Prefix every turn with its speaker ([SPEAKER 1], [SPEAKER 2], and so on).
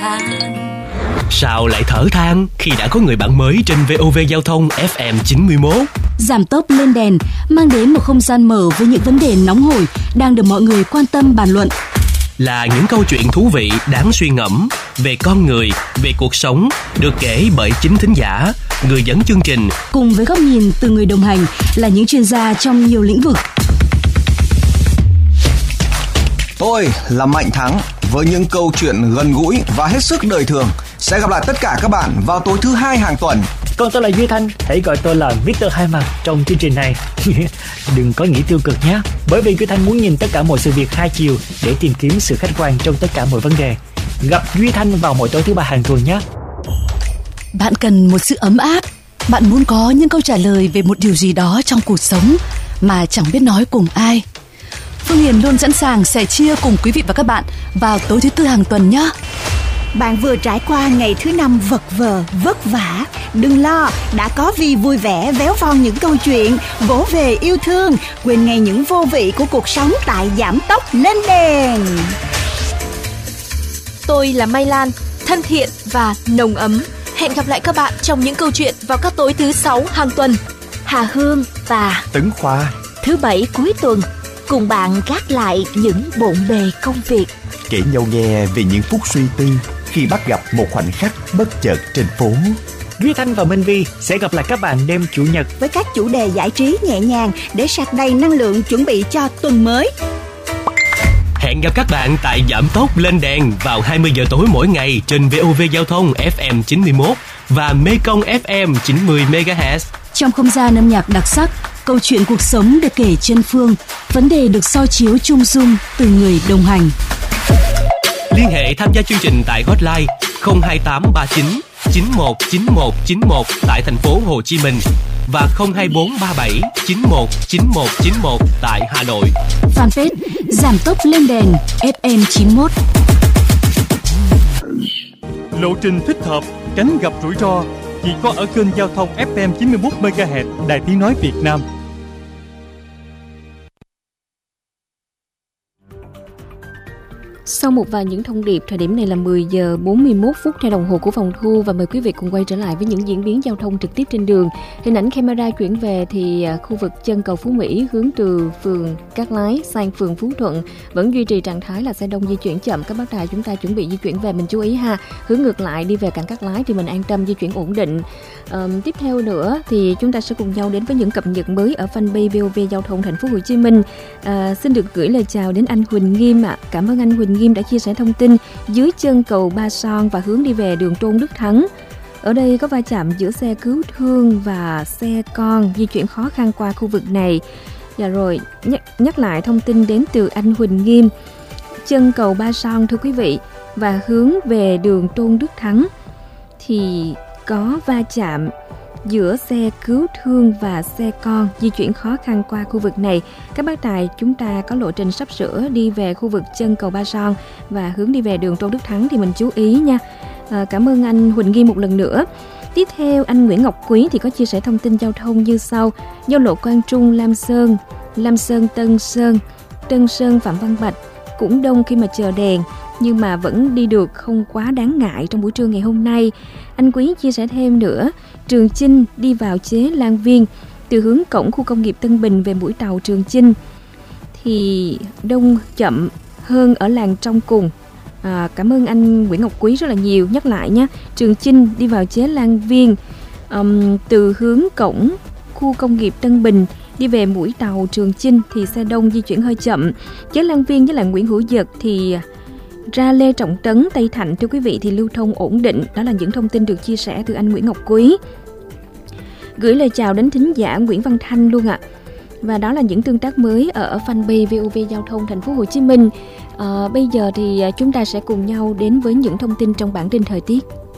[SPEAKER 1] than.
[SPEAKER 2] Sao lại thở than khi đã có người bạn mới trên VOV Giao thông FM 91?
[SPEAKER 3] Giảm tốc lên đèn mang đến một không gian mở với những vấn đề nóng hổi đang được mọi người quan tâm bàn luận.
[SPEAKER 2] Là những câu chuyện thú vị đáng suy ngẫm về con người, về cuộc sống, được kể bởi chính thính giả, người dẫn chương trình.
[SPEAKER 3] Cùng với góc nhìn từ người đồng hành là những chuyên gia trong nhiều lĩnh vực.
[SPEAKER 4] Tôi là Mạnh Thắng với những câu chuyện gần gũi và hết sức đời thường. Sẽ gặp lại tất cả các bạn vào tối thứ Hai hàng tuần.
[SPEAKER 5] Còn tôi là Duy Thanh, hãy gọi tôi là Mr. Hai Mặt trong chương trình này. Đừng có nghĩ tiêu cực nhé, bởi vì Duy Thanh muốn nhìn tất cả mọi sự việc hai chiều để tìm kiếm sự khách quan trong tất cả mọi vấn đề. Gặp Duy Thanh vào mỗi tối thứ Ba hàng tuần nhé.
[SPEAKER 3] Bạn cần một sự ấm áp. Bạn muốn có những câu trả lời về một điều gì đó trong cuộc sống mà chẳng biết nói cùng ai. Phương Hiền luôn sẵn sàng sẻ chia cùng quý vị và các bạn vào tối thứ Tư hàng tuần nhé.
[SPEAKER 6] Bạn vừa trải qua ngày thứ Năm vật vờ, vất vả. Đừng lo, đã có Vi vui vẻ véo von những câu chuyện, vỗ về yêu thương, quên ngay những vô vị của cuộc sống tại Giảm tốc lên đèn.
[SPEAKER 1] Tôi là Mai Lan, thân thiện và nồng ấm. Hẹn gặp lại các bạn trong những câu chuyện vào các tối thứ Sáu hàng tuần.
[SPEAKER 7] Hà Hương và
[SPEAKER 8] Tấn Khoa
[SPEAKER 7] thứ Bảy cuối tuần cùng bạn gác lại những bộn bề công việc,
[SPEAKER 8] kể nhau nghe về những phút suy tư khi bắt gặp một khoảnh khắc bất chợt trên phố.
[SPEAKER 5] Duy Thanh và Minh Vi sẽ gặp lại các bạn đêm Chủ nhật
[SPEAKER 6] với các chủ đề giải trí nhẹ nhàng để sạc đầy năng lượng chuẩn bị cho tuần mới.
[SPEAKER 2] Hẹn gặp các bạn tại Giảm tốc lên đèn vào 20 giờ tối mỗi ngày trên VOV Giao thông FM 91 và Mekong FM 90 MHz.
[SPEAKER 3] Trong không gian âm nhạc đặc sắc, câu chuyện cuộc sống được kể trên phương, vấn đề được soi chiếu chung dung từ người đồng hành.
[SPEAKER 2] Liên hệ tham gia chương trình tại hotline 02839 919191 tại thành phố Hồ Chí Minh và 02437 919191 tại Hà Nội.
[SPEAKER 3] Fanpage Giảm tốc lên đèn FM 91.
[SPEAKER 9] Lộ trình thích hợp, tránh gặp rủi ro chỉ có ở kênh giao thông FM 91 MHz Đài Tiếng nói Việt Nam.
[SPEAKER 10] Sau một vài những thông điệp, thời điểm này là 10 giờ 41 phút theo đồng hồ của phòng thu và mời quý vị cùng quay trở lại với những diễn biến giao thông trực tiếp trên đường. Hình ảnh camera chuyển về thì khu vực chân cầu Phú Mỹ hướng từ phường Cát Lái sang phường Phú Thuận vẫn duy trì trạng thái là xe đông di chuyển chậm. Các bác tài chúng ta chuẩn bị di chuyển về mình chú ý ha. Hướng ngược lại đi về cảng Cát Lái thì mình an tâm di chuyển ổn định. Tiếp theo nữa thì chúng ta sẽ cùng nhau đến với những cập nhật mới ở fanpage VOV Giao thông Thành phố Hồ Chí Minh. Xin được gửi lời chào đến anh Huỳnh Nghiêm ạ. Cảm ơn anh Huỳnh Nghiêm đã chia sẻ thông tin dưới chân cầu Ba Son và hướng đi về đường Tôn Đức Thắng. Ở đây có va chạm giữa xe cứu thương và xe con, di chuyển khó khăn qua khu vực này. Dạ rồi, nhắc lại thông tin đến từ anh Huỳnh Nghiêm. Chân cầu Ba Son thưa quý vị, và hướng về đường Tôn Đức Thắng thì có va chạm giữa xe cứu thương và xe con, di chuyển khó khăn qua khu vực này. Các bác tài chúng ta có lộ trình sắp sửa đi về khu vực chân cầu Ba Son và hướng đi về đường Tôn Đức Thắng thì mình chú ý nha. Cảm ơn anh Huỳnh Ghi một lần nữa. Tiếp theo anh Nguyễn Ngọc Quý thì có chia sẻ thông tin giao thông như sau. Giao lộ Quang Trung Lam Sơn Tân Sơn Phạm Văn Bạch cũng đông khi mà chờ đèn, nhưng mà vẫn đi được, không quá đáng ngại trong buổi trưa ngày hôm nay. Anh Quý chia sẻ thêm nữa, Trường Chinh đi vào Chế Lan Viên từ hướng cổng khu công nghiệp Tân Bình về mũi tàu Trường Chinh thì đông chậm hơn ở làng trong cùng. Cảm ơn anh Nguyễn Ngọc Quý rất là nhiều. Nhắc lại nhé, Trường Chinh đi vào Chế Lan Viên từ hướng cổng khu công nghiệp Tân Bình đi về mũi tàu Trường Chinh thì xe đông di chuyển hơi chậm. Chế Lan Viên với lại Nguyễn Hữu Dật thì ra Lê Trọng Tấn, Tây Thạnh thưa quý vị thì lưu thông ổn định. Đó là những thông tin được chia sẻ từ anh Nguyễn Ngọc Quý. Gửi lời chào đến thính giả Nguyễn Văn Thanh luôn ạ. Và đó là những tương tác mới ở fanpage VOV Giao thông Thành phố Hồ Chí Minh. Bây giờ thì chúng ta sẽ cùng nhau đến với những thông tin trong bản tin thời tiết.